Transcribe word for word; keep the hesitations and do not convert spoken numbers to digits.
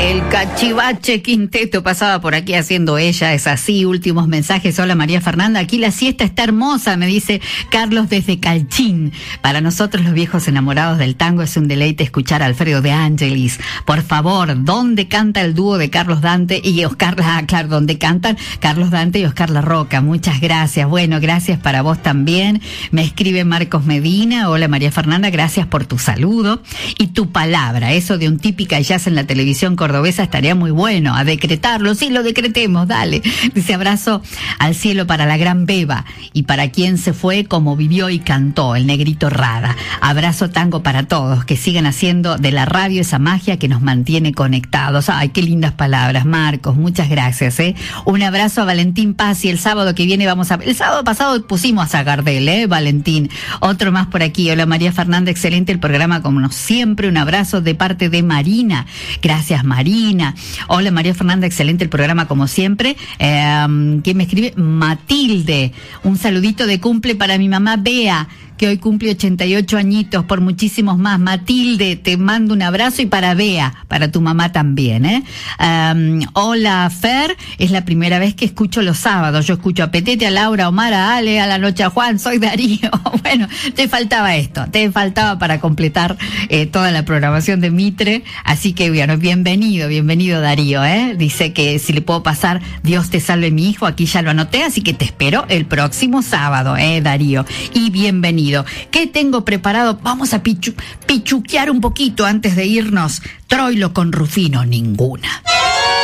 El cachivache quinteto pasaba por aquí haciendo ella, es así. Últimos mensajes. Hola María Fernanda, aquí la siesta está hermosa, me dice Carlos desde Calchín. Para nosotros los viejos enamorados del tango es un deleite escuchar a Alfredo de Angelis. Por favor, ¿dónde canta el dúo de Carlos Dante y Oscar? Ah, claro, ¿dónde cantan Carlos Dante y Oscar La Roca? Muchas gracias. Bueno, gracias para vos también. Me escribe Marcos Medina. Hola María Fernanda, gracias por tu saludo y tu palabra. Eso de un típica jazz en la televisión cordobesa estaría muy bueno, a decretarlo. Sí, lo decretemos, dale. Dice abrazo al cielo para la gran Beba y para quien se fue como vivió y cantó, el Negrito Rada. Abrazo tango para todos, que sigan haciendo de la radio esa magia que nos mantiene conectados. Ay, qué lindas palabras, Marcos, muchas gracias, ¿eh? Un abrazo a Valentín Paz y el sábado que viene vamos a... El sábado pasado pusimos a Zagardel, ¿eh, Valentín? Otro más por aquí. Hola María Fernanda, excelente el programa como siempre. Un abrazo de parte de Marina. Gracias, Marina. Hola María Fernanda, excelente el programa como siempre. Eh, ¿Quién me escribe? Matilde. Un saludito de cumple para mi mamá Bea, que hoy cumple ochenta y ocho añitos, por muchísimos más. Matilde, te mando un abrazo, y para Bea, para tu mamá también, ¿eh? Um, hola, Fer, es la primera vez que escucho los sábados. Yo escucho a Petete, a Laura, a Omar, a Ale, a la noche a Juan, soy Darío. Bueno, te faltaba esto, te faltaba para completar eh, toda la programación de Mitre, así que bueno, bienvenido, bienvenido Darío, ¿eh? Dice que si le puedo pasar Dios te salve mi hijo, aquí ya lo anoté, así que te espero el próximo sábado, ¿eh, Darío? Y bienvenido. ¿Qué tengo preparado? Vamos a pichu, pichuquear un poquito antes de irnos. Troilo con Rufino, ninguna.